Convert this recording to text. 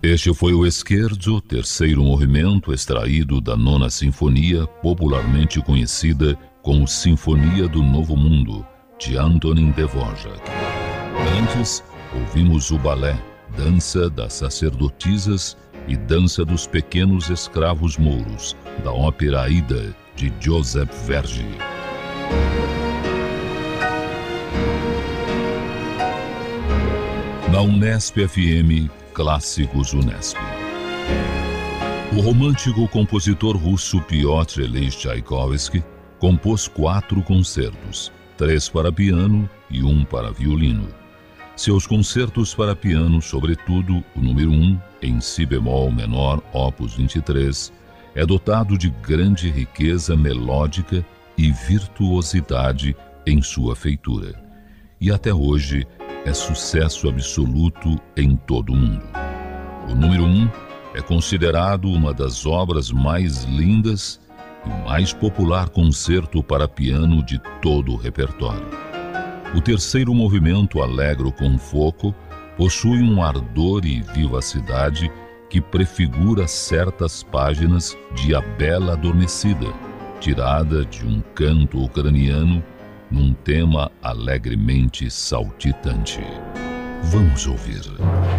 Este foi o Scherzo, terceiro movimento extraído da Nona Sinfonia, popularmente conhecida como Sinfonia do Novo Mundo, de Antonín Dvořák. Antes, ouvimos o balé, Dança das Sacerdotisas e Dança dos Pequenos Escravos Mouros, da ópera Aida, de Joseph Verdi. Na Unesp FM, Clássicos Unesp. O romântico compositor russo Piotr Ilyich Tchaikovsky compôs 4 concertos, 3 para piano e 1 para violino. Seus concertos para piano, sobretudo o número 1, em si bemol menor, opus 23, é dotado de grande riqueza melódica e virtuosidade em sua feitura. E até hoje é sucesso absoluto em todo o mundo. O número 1 é considerado uma das obras mais lindas e mais popular concerto para piano de todo o repertório. O terceiro movimento, Allegro con fuoco, possui um ardor e vivacidade que prefigura certas páginas de A Bela Adormecida, tirada de um canto ucraniano num tema alegremente saltitante. Vamos ouvir.